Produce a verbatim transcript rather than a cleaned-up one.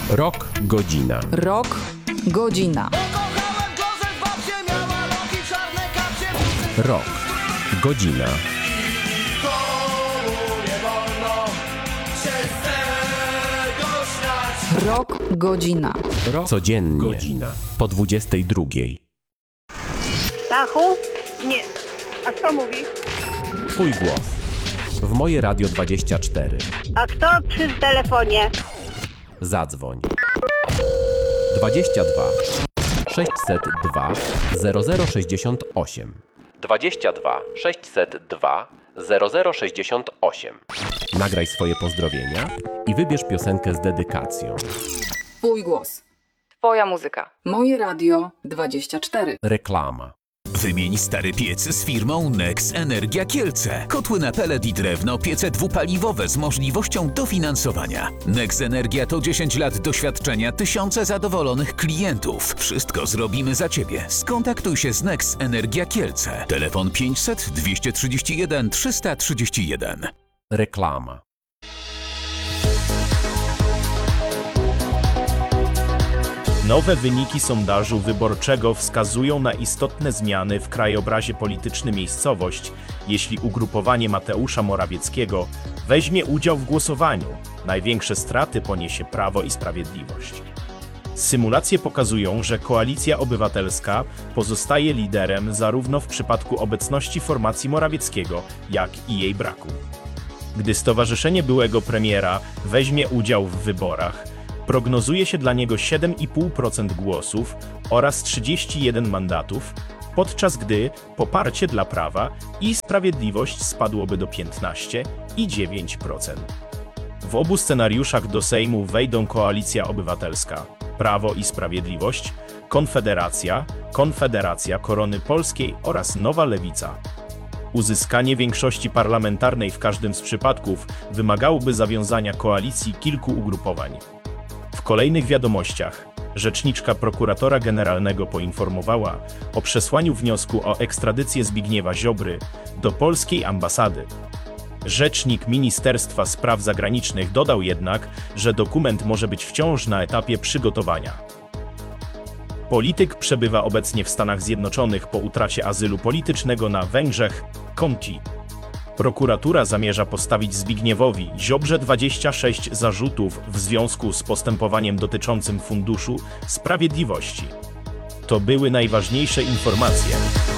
Rok, godzina. Rok, godzina. Rok, godzina. Rok, godzina. Rok, codziennie, godzina. Po dwudziestej drugiej. Stachu? Nie. A kto mówi? Twój głos. W moje Radio dwadzieścia cztery. A kto przy telefonie? Zadzwoń. dwadzieścia dwa sześćset dwa zero zero sześćdziesiąt osiem. dwadzieścia dwa sześćset dwa zero zero sześćdziesiąt osiem. Nagraj swoje pozdrowienia i wybierz piosenkę z dedykacją. Twój głos. Twoja muzyka. Moje Radio dwadzieścia cztery. Reklama. Wymień stary piec z firmą Nex Energia Kielce. Kotły na pelet i drewno, piece dwupaliwowe z możliwością dofinansowania. Nex Energia to dziesięć lat doświadczenia, tysiące zadowolonych klientów. Wszystko zrobimy za Ciebie. Skontaktuj się z Nex Energia Kielce. Telefon pięćset dwieście trzydzieści jeden trzysta trzydzieści jeden. Reklama. Nowe wyniki sondażu wyborczego wskazują na istotne zmiany w krajobrazie politycznym miejscowość, jeśli ugrupowanie Mateusza Morawieckiego weźmie udział w głosowaniu. Największe straty poniesie Prawo i Sprawiedliwość. Symulacje pokazują, że Koalicja Obywatelska pozostaje liderem zarówno w przypadku obecności formacji Morawieckiego, jak i jej braku. Gdy Stowarzyszenie Byłego Premiera weźmie udział w wyborach, prognozuje się dla niego siedem i pół procent głosów oraz trzydzieści jeden mandatów, podczas gdy poparcie dla Prawa i Sprawiedliwość spadłoby do piętnaście i dziewięć procent. W obu scenariuszach do Sejmu wejdą Koalicja Obywatelska, Prawo i Sprawiedliwość, Konfederacja, Konfederacja Korony Polskiej oraz Nowa Lewica. Uzyskanie większości parlamentarnej w każdym z przypadków wymagałoby zawiązania koalicji kilku ugrupowań. W kolejnych wiadomościach rzeczniczka prokuratora generalnego poinformowała o przesłaniu wniosku o ekstradycję Zbigniewa Ziobry do polskiej ambasady. Rzecznik Ministerstwa Spraw Zagranicznych dodał jednak, że dokument może być wciąż na etapie przygotowania. Polityk przebywa obecnie w Stanach Zjednoczonych po utracie azylu politycznego na Węgrzech, Conti. Prokuratura zamierza postawić Zbigniewowi Ziobrze dwadzieścia sześć zarzutów w związku z postępowaniem dotyczącym Funduszu Sprawiedliwości. To były najważniejsze informacje.